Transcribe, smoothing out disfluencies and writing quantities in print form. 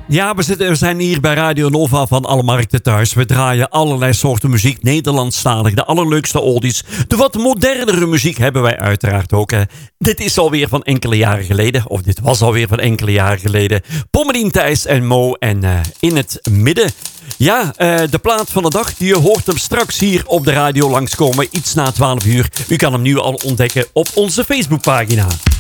Ja, we zijn hier bij Radio Nova van alle markten thuis. We draaien allerlei soorten muziek, Nederlandstalig, de allerleukste oldies. De wat modernere muziek hebben wij uiteraard ook. Dit is alweer van enkele jaren geleden, of dit was alweer van enkele jaren geleden. Pommelien, Thijs en Mo en in het midden. Ja, de plaat van de dag, je hoort hem straks hier op de radio langskomen, iets na 12 uur. U kan hem nu al ontdekken op onze Facebookpagina.